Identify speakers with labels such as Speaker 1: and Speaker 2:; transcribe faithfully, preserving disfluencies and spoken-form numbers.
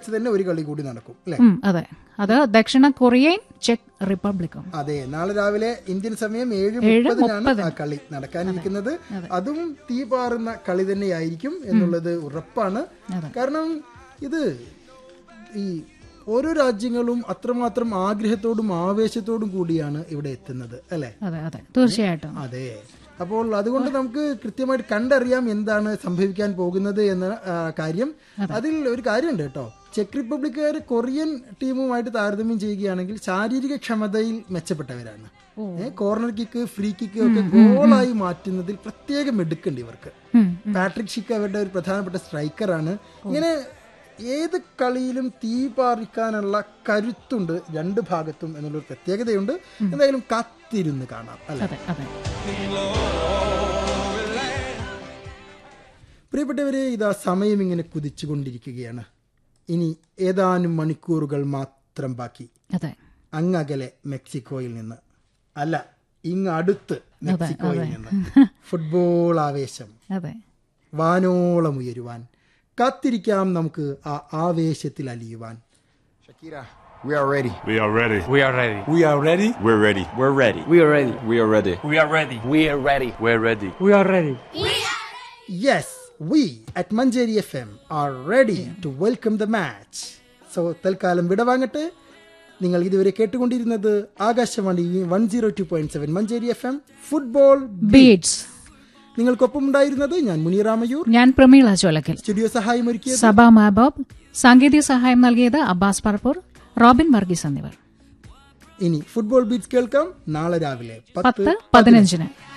Speaker 1: വെച്ച് തന്നെ ഒരു കളി കൂടി നടക്കും അല്ലേ?
Speaker 2: അതെ, അത് ദക്ഷിണ കൊറിയയും ചെക്ക് റിപ്പബ്ലിക്കും.
Speaker 1: അതെ, നാളെ രാവിലെ ഇന്ത്യൻ സമയം ഏഴ് മുപ്പതിനാണ് ആ കളി നടക്കാനിരിക്കുന്നത്. അതും തീ പാറുന്ന കളി തന്നെയായിരിക്കും എന്നുള്ളത് ഉറപ്പാണ്. കാരണം ഇത് ഈ ഓരോ രാജ്യങ്ങളും അത്രമാത്രം ആഗ്രഹത്തോടും ആവേശത്തോടും കൂടിയാണ് ഇവിടെ എത്തുന്നത് അല്ലെ?
Speaker 2: അതെ അതെ, തീർച്ചയായിട്ടും.
Speaker 1: അതെ, അപ്പോൾ അതുകൊണ്ട് നമുക്ക് കൃത്യമായിട്ട് കണ്ടറിയാം എന്താണ് സംഭവിക്കാൻ പോകുന്നത് എന്ന കാര്യം. അതിൽ ഒരു കാര്യമുണ്ട് കേട്ടോ, ചെക്ക് റിപ്പബ്ലിക്കുകാർ കൊറിയൻ ടീമുമായിട്ട് താരതമ്യം ചെയ്യുകയാണെങ്കിൽ ശാരീരിക ക്ഷമതയിൽ മെച്ചപ്പെട്ടവരാണ്. കോർണർ കിക്ക്, ഫ്രീ കിക്ക് ഒക്കെ ഗോളായി മാറ്റുന്നതിൽ പ്രത്യേകം എടുക്കുന്നുണ്ട് ഇവർക്ക്. പാട്രിക് ഷിക്ക് അവരുടെ ഒരു പ്രധാനപ്പെട്ട സ്ട്രൈക്കറാണ്. ഇങ്ങനെ ഏത് കളിയിലും തീ പാറിക്കാനുള്ള കരുത്തുണ്ട് രണ്ട് ഭാഗത്തും എന്നുള്ളൊരു പ്രത്യേകതയുണ്ട്. എന്തായാലും കാത്തിരുന്ന് കാണാം അല്ലെ? പ്രിയപ്പെട്ടവരെ, ഇതാ സമയം ഇങ്ങനെ കുതിച്ചുകൊണ്ടിരിക്കുകയാണ്. ഇനി ഏതാനും മണിക്കൂറുകൾ മാത്രം ബാക്കി. അങ്ങകലെ മെക്സിക്കോയിൽ നിന്ന്, അല്ല ഇങ്ങ് അടുത്ത് മെക്സിക്കോയിൽ നിന്ന് ഫുട്ബോൾ ആവേശം വാനോളം ഉയരുവാൻ കാത്തിരിക്കാം നമുക്ക് ആ ആവേശത്തിൽ അലിയുവാൻ.
Speaker 3: Shakira, we are ready.
Speaker 4: We are ready.
Speaker 5: We are ready.
Speaker 4: We are ready.
Speaker 5: We're ready.
Speaker 4: We're ready.
Speaker 5: We are ready.
Speaker 4: We are ready.
Speaker 5: We are ready.
Speaker 4: We are ready.
Speaker 5: We're ready.
Speaker 2: We are ready.
Speaker 1: Yes, we at Manjeri F M are ready to welcome the match. So തൽക്കാലം വിടവാങ്ങട്ടെ. നിങ്ങൾ ഇതുവരെ കേട്ടുകൊണ്ടിരുന്നത് Akashvani one zero two point seven Manjeri F M football beats. നിങ്ങൾക്കൊപ്പം ഉണ്ടായിരുന്നത് ഞാൻ മുനീറാമയൂർ, ഞാൻ Prameela Cholakkal. Studio സഹായം ഒരുക്കിയത് Saba മാബോബ്, സാങ്കേതിക സഹായം നൽകിയത് അബ്ബാസ് പറപ്പൂർ, റോബിൻ വർഗീസ് എന്നിവർ. ഇനി ഫുട്ബോൾ ബീറ്റ്സ് കേൾക്കാം നാളെ രാവിലെ പത്ത് പതിനഞ്ചിന്.